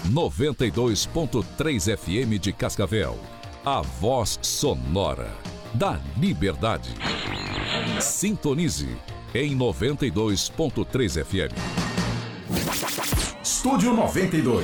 92.3 FM de Cascavel. A voz sonora da liberdade. Sintonize em 92.3 FM. Estúdio 92.